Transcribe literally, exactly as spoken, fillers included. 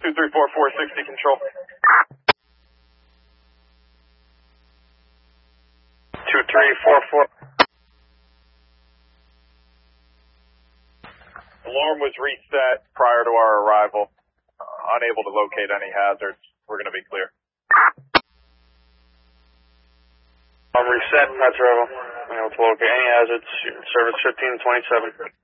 two three four four sixty control. two three four four. Alarm was reset prior to our arrival. Uh, unable to locate any hazards. We're going to be clear. Alarm reset, that's Rebel. Unable to locate any hazards. Service fifteen twenty-seven.